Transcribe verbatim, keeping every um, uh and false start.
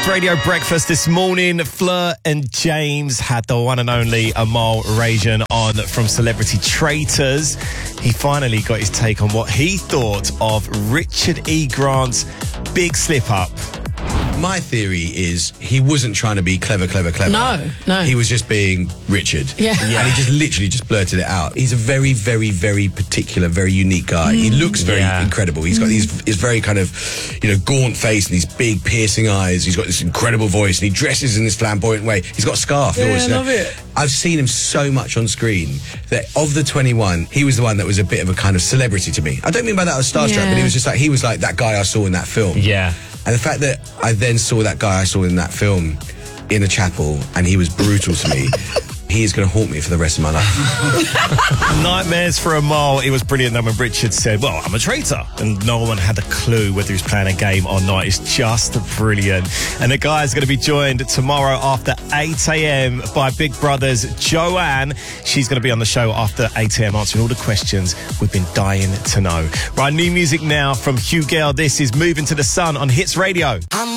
Radio Breakfast this morning. Fleur and James had the one and only Amal Rajan on from Celebrity Traitors. He finally got his take on what he thought of Richard E. Grant's big slip-up. My theory is he wasn't trying to be clever, clever, clever. No, no. He was just being Richard. Yeah. yeah. And he just literally just blurted it out. He's a very, very, very particular, very unique guy. Mm. He looks very yeah. incredible. He's got these, his very kind of, you know, gaunt face and these big piercing eyes. He's got this incredible voice and he dresses in this flamboyant way. He's got a scarf. Yeah, always, I love it. I've seen him so much on screen that of the twenty-one, he was the one that was a bit of a kind of celebrity to me. I don't mean by that I was starstruck, Yeah. but he was just like, he was like that guy I saw in that film. Yeah. And the fact that I then saw that guy I saw in that film in a chapel and he was brutal to me, he is going to haunt me for the rest of my life. Nightmares for Amal. It was brilliant that when Richard said, well, I'm a traitor. And no one had a clue whether he was playing a game or not. It's just brilliant. And the guy is going to be joined tomorrow after eight a.m. by Big Brother's Joanne. She's going to be on the show after eight a.m. answering all the questions we've been dying to know. Right, new music now from Hugh Gale. This is Moving to the Sun on Hits Radio. I'm